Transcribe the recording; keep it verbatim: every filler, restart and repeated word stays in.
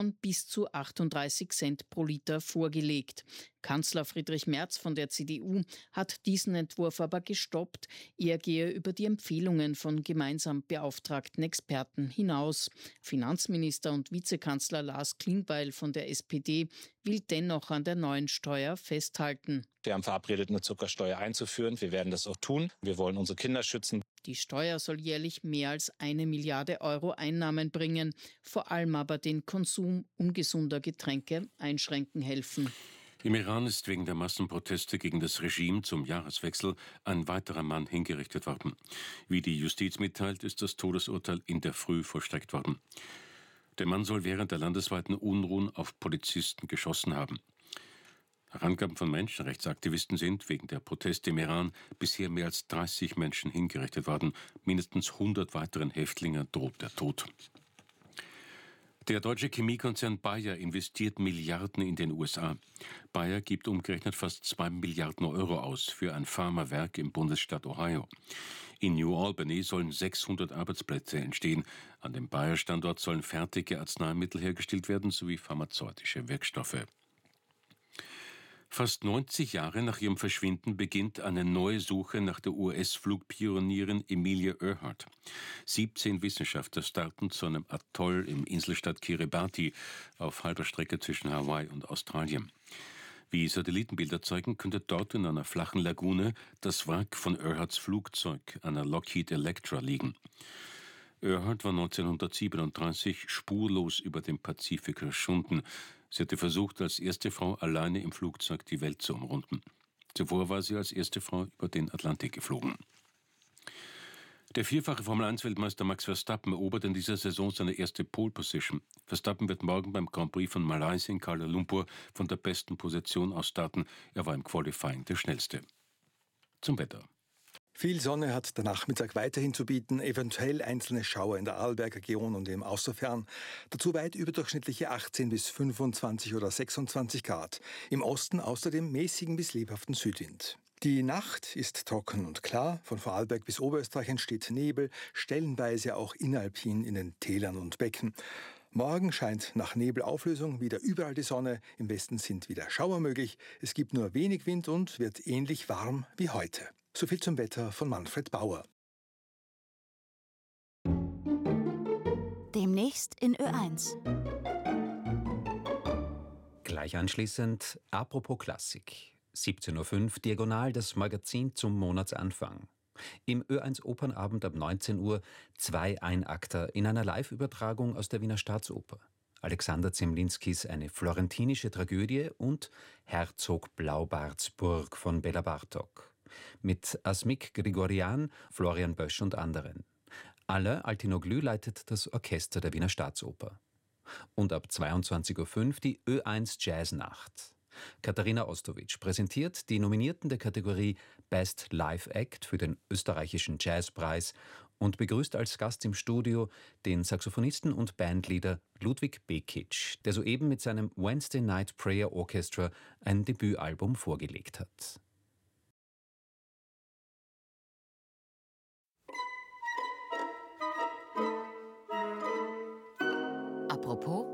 bis zu achtunddreißig Cent pro Liter vorgelegt. Kanzler Friedrich Merz von der C D U hat diesen Entwurf aber gestoppt. Er gehe über die Empfehlungen von gemeinsam beauftragten Experten hinaus. Finanzminister und Vizekanzler Lars Klingbeil von der S P D will dennoch an der neuen Steuer festhalten. Wir haben verabredet, eine Zuckersteuer einzuführen. Wir werden das auch tun. Wir wollen unsere Kinder schützen. Die Steuer soll jährlich mehr als eine Milliarde Euro Einnahmen bringen, vor allem aber den Konsum ungesunder Getränke einschränken helfen. Im Iran ist wegen der Massenproteste gegen das Regime zum Jahreswechsel ein weiterer Mann hingerichtet worden. Wie die Justiz mitteilt, ist das Todesurteil in der Früh vollstreckt worden. Der Mann soll während der landesweiten Unruhen auf Polizisten geschossen haben. Nach Angaben von Menschenrechtsaktivisten sind wegen der Proteste im Iran bisher mehr als dreißig Menschen hingerichtet worden. Mindestens hundert weiteren Häftlingen droht der Tod. Der deutsche Chemiekonzern Bayer investiert Milliarden in den U S A. Bayer gibt umgerechnet fast zwei Milliarden Euro aus für ein Pharmawerk im Bundesstaat Ohio. In New Albany sollen sechshundert Arbeitsplätze entstehen. An dem Bayer-Standort sollen fertige Arzneimittel hergestellt werden sowie pharmazeutische Wirkstoffe. Fast neunzig Jahre nach ihrem Verschwinden beginnt eine neue Suche nach der U S-Flugpionierin Amelia Earhart. siebzehn Wissenschaftler starten zu einem Atoll im Inselstaat Kiribati auf halber Strecke zwischen Hawaii und Australien. Wie Satellitenbilder zeigen, könnte dort in einer flachen Lagune das Wrack von Earharts Flugzeug, einer Lockheed Electra, liegen. Earhart war neunzehnhundertsiebenunddreißig spurlos über den Pazifik verschwunden. Sie hatte versucht, als erste Frau alleine im Flugzeug die Welt zu umrunden. Zuvor war sie als erste Frau über den Atlantik geflogen. Der vierfache Formel eins Weltmeister Max Verstappen erobert in dieser Saison seine erste Pole Position. Verstappen wird morgen beim Grand Prix von Malaysia in Kuala Lumpur von der besten Position aus starten. Er war im Qualifying der schnellste. Zum Wetter. Viel Sonne hat der Nachmittag weiterhin zu bieten, eventuell einzelne Schauer in der Arlberger Region und im Außerfern. Dazu weit überdurchschnittliche achtzehn bis fünfundzwanzig oder sechsundzwanzig Grad. Im Osten außerdem mäßigen bis lebhaften Südwind. Die Nacht ist trocken und klar. Von Vorarlberg bis Oberösterreich entsteht Nebel, stellenweise auch inalpin in den Tälern und Becken. Morgen scheint nach Nebelauflösung wieder überall die Sonne. Im Westen sind wieder Schauer möglich. Es gibt nur wenig Wind und wird ähnlich warm wie heute. Soviel zum Wetter von Manfred Bauer. Demnächst in Ö eins. Gleich anschließend Apropos Klassik. siebzehn Uhr fünf, diagonal das Magazin zum Monatsanfang. Im Ö eins Opernabend ab neunzehn Uhr zwei Einakter in einer Live-Übertragung aus der Wiener Staatsoper. Alexander Zemlinskis Eine florentinische Tragödie und Herzog Blaubartsburg von Bela Bartok. Mit Asmik Grigorian, Florian Bösch und anderen. Alle Altinoglu leitet das Orchester der Wiener Staatsoper. Und ab zweiundzwanzig Uhr fünf die Ö eins Jazznacht. Katharina Ostowitsch präsentiert die Nominierten der Kategorie Best Live Act für den österreichischen Jazzpreis und begrüßt als Gast im Studio den Saxophonisten und Bandleader Ludwig Bekic, der soeben mit seinem Wednesday Night Prayer Orchestra ein Debütalbum vorgelegt hat. Apropos